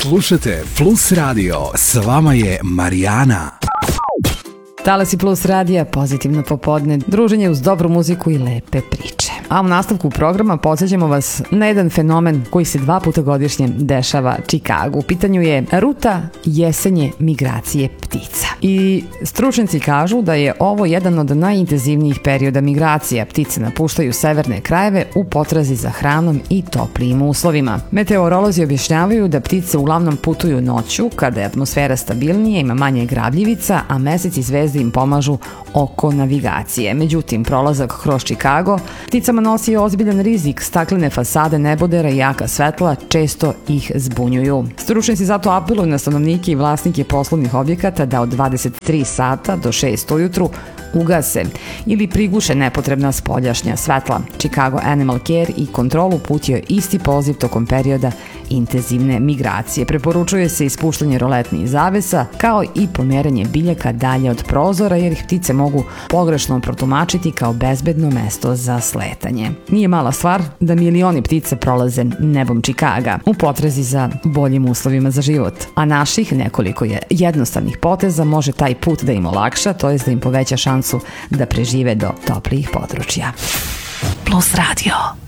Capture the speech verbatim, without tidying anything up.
Slušajte Plus Radio, s vama je Marijana. Talasi Plus radija, pozitivno popodne, druženje uz dobru muziku i lepe priče. A u nastavku programa podsjećamo vas na jedan fenomen koji se dva puta godišnje dešava Čikagu. U pitanju je ruta jesenje migracije ptica. I stručnjaci kažu da je ovo jedan od najintenzivnijih perioda migracija. Ptice napuštaju severne krajeve u potrazi za hranom i toplijim uslovima. Meteorolozi objašnjavaju da ptice uglavnom putuju noću, kada je atmosfera stabilnija, ima manje grabljivica, a mesec i zvezde im pomažu oko navigacije. Međutim, prolazak kroz Čikago pticama nosi ozbiljan rizik. Staklene fasade nebodera i jaka svetla često ih zbunjuju. Stručnjaci zato apeluju na stanovnike i vlasnike poslovnih objekata da od dvadeset tri sata do šest ujutru ugase ili priguše nepotrebna spoljašnja svetla. Chicago Animal Care i kontrolu uputio isti poziv tokom perioda intenzivne migracije. Preporučuje se ispuštanje roletnih zavesa kao i pomeranje biljaka dalje od prozora jer ih ptice mogu pogrešno protumačiti kao bezbedno mesto za sletanje. Nije mala stvar da milioni ptica prolaze nebom Čikaga u potrazi za boljim uslovima za život, a naših nekoliko je jednostavnih poteza može taj put da im olakša, to jest da im poveća šansu da prežive do toplijih područja. Plus Radio.